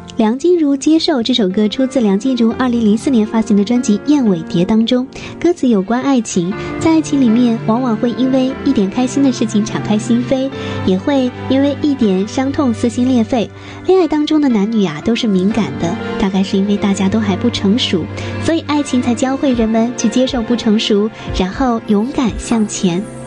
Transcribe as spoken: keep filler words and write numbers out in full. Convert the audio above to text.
梁静茹接受这首歌出自梁静茹二零零四年发行的专辑《燕尾蝶》当中，歌词有关爱情，在爱情里面往往会因为一点开心的事情敞开心扉，也会因为一点伤痛撕心裂肺。恋爱当中的男女啊都是敏感的，大概是因为大家都还不成熟，所以爱情才教会人们去接受不成熟，然后勇敢向前。